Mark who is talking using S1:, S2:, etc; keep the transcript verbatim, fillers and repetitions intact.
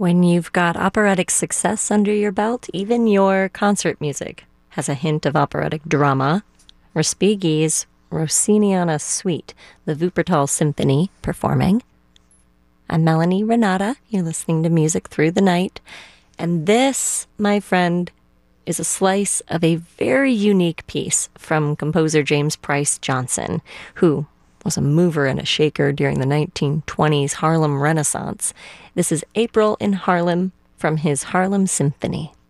S1: When you've got operatic success under your belt, even your concert music has a hint of operatic drama. Respighi's Rossiniana Suite, the Wuppertal Symphony performing. I'm Melanie Renata. You're listening to Music Through the Night. And this, my friend, is a slice of a very unique piece from composer James Price Johnson, who was a mover and a shaker during the nineteen twenties Harlem Renaissance. This is April in Harlem from his Harlem Symphony.